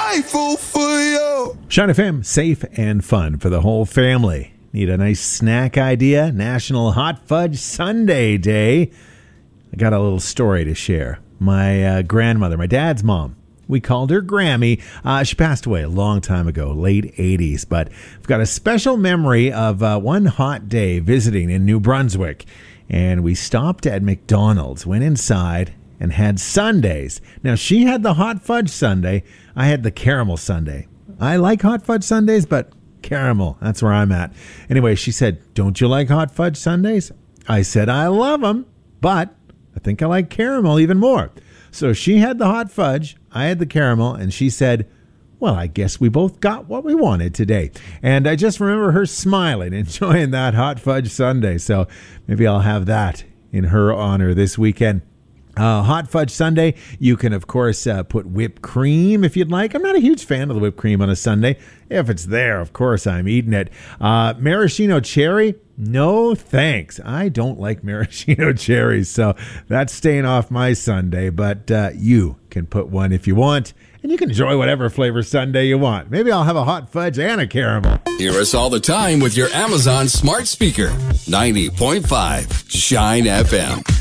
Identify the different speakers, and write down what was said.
Speaker 1: grateful for you.
Speaker 2: Shine FM, safe and fun for the whole family. Need a nice snack idea? National Hot Fudge Sundae Day. I got a little story to share. My grandmother, my dad's mom, we called her Grammy. She passed away a long time ago, late 80s. But I've got a special memory of one hot day visiting in New Brunswick. And we stopped at McDonald's, went inside, and had sundaes. Now, she had the hot fudge sundae. I had the caramel sundae. I like hot fudge sundaes, but caramel, that's where I'm at. Anyway, she said, don't you like hot fudge sundaes? I said, I love them, but I think I like caramel even more. So she had the hot fudge, I had the caramel, and she said, well, I guess we both got what we wanted today. And I just remember her smiling, enjoying that hot fudge sundae. So maybe I'll have that in her honor this weekend. Hot fudge sundae, you can, of course, put whipped cream if you'd like. I'm not a huge fan of the whipped cream on a sundae. If it's there, of course, I'm eating it. Maraschino cherry, no thanks. I don't like maraschino cherries, so that's staying off my sundae. But you can put one if you want, and you can enjoy whatever flavor sundae you want. Maybe I'll have a hot fudge and a caramel.
Speaker 3: Hear us all the time with your Amazon smart speaker. 90.5 Shine FM.